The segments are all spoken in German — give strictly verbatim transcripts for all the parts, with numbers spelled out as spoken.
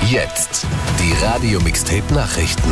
Jetzt die Radio-Mixtape-Nachrichten.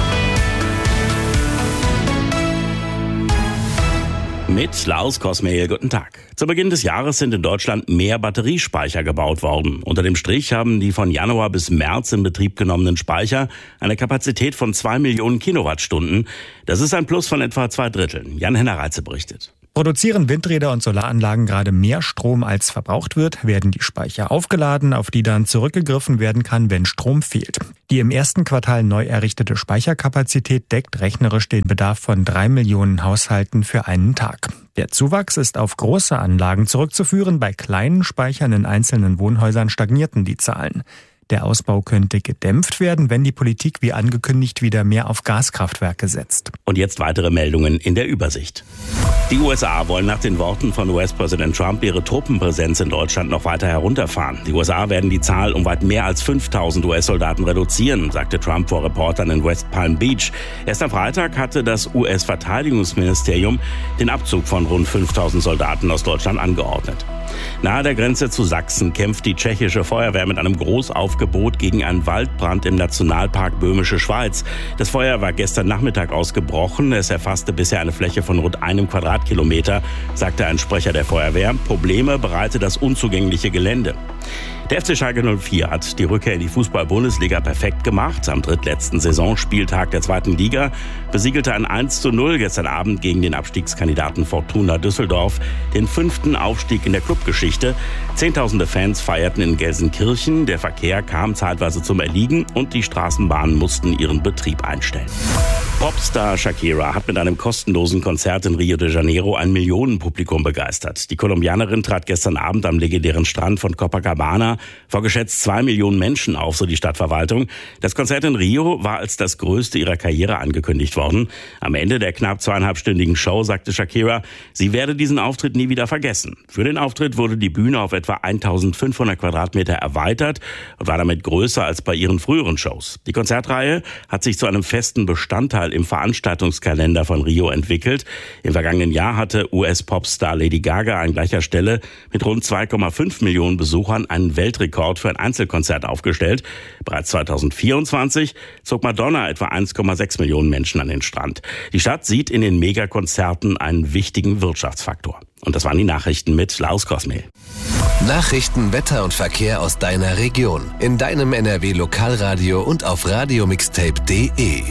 Mit Lars Kosmehl, guten Tag. Zu Beginn des Jahres sind in Deutschland mehr Batteriespeicher gebaut worden. Unter dem Strich haben die von Januar bis März in Betrieb genommenen Speicher eine Kapazität von zwei Millionen Kilowattstunden. Das ist ein Plus von etwa zwei Dritteln. Jan-Henner Reitze berichtet. Produzieren Windräder und Solaranlagen gerade mehr Strom als verbraucht wird, werden die Speicher aufgeladen, auf die dann zurückgegriffen werden kann, wenn Strom fehlt. Die im ersten Quartal neu errichtete Speicherkapazität deckt rechnerisch den Bedarf von drei Millionen Haushalten für einen Tag. Der Zuwachs ist auf große Anlagen zurückzuführen, bei kleinen Speichern in einzelnen Wohnhäusern stagnierten die Zahlen. Der Ausbau könnte gedämpft werden, wenn die Politik wie angekündigt wieder mehr auf Gaskraftwerke setzt. Und jetzt weitere Meldungen in der Übersicht. Die U S A wollen nach den Worten von U S-Präsident Trump ihre Truppenpräsenz in Deutschland noch weiter herunterfahren. Die U S A werden die Zahl um weit mehr als fünftausend U S-Soldaten reduzieren, sagte Trump vor Reportern in West Palm Beach. Erst am Freitag hatte das U S-Verteidigungsministerium den Abzug von rund fünftausend Soldaten aus Deutschland angeordnet. Nahe der Grenze zu Sachsen kämpft die tschechische Feuerwehr mit einem Großaufgebot gegen einen Waldbrand im Nationalpark Böhmische Schweiz. Das Feuer war gestern Nachmittag ausgebrochen. Es erfasste bisher eine Fläche von rund einem Quadratkilometer, sagte ein Sprecher der Feuerwehr. Probleme bereite das unzugängliche Gelände. Der F C Schalke null vier hat die Rückkehr in die Fußball-Bundesliga perfekt gemacht. Am drittletzten Saisonspieltag der zweiten Liga besiegelte ein eins zu null gestern Abend gegen den Abstiegskandidaten Fortuna Düsseldorf den fünften Aufstieg in der Clubgeschichte. Zehntausende Fans feierten in Gelsenkirchen. Der Verkehr kam zeitweise zum Erliegen und die Straßenbahnen mussten ihren Betrieb einstellen. Popstar Shakira hat mit einem kostenlosen Konzert in Rio de Janeiro ein Millionenpublikum begeistert. Die Kolumbianerin trat gestern Abend am legendären Strand von Copacabana vor geschätzt zwei Millionen Menschen auf, so die Stadtverwaltung. Das Konzert in Rio war als das größte ihrer Karriere angekündigt worden. Am Ende der knapp zweieinhalbstündigen Show sagte Shakira, sie werde diesen Auftritt nie wieder vergessen. Für den Auftritt wurde die Bühne auf etwa eintausendfünfhundert Quadratmeter erweitert und war damit größer als bei ihren früheren Shows. Die Konzertreihe hat sich zu einem festen Bestandteil im Veranstaltungskalender von Rio entwickelt. Im vergangenen Jahr hatte U S-Popstar Lady Gaga an gleicher Stelle mit rund zwei Komma fünf Millionen Besuchern einen Weltrekord für ein Einzelkonzert aufgestellt. Bereits zweitausendvierundzwanzig zog Madonna etwa eins Komma sechs Millionen Menschen an den Strand. Die Stadt sieht in den Megakonzerten einen wichtigen Wirtschaftsfaktor. Und das waren die Nachrichten mit Lars Kosmehl. Nachrichten, Wetter und Verkehr aus deiner Region. In deinem N R W-Lokalradio und auf radiomixtape punkt de.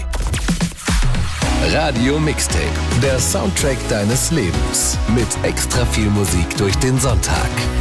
Radio Mixtape, der Soundtrack deines Lebens. Mit extra viel Musik durch den Sonntag.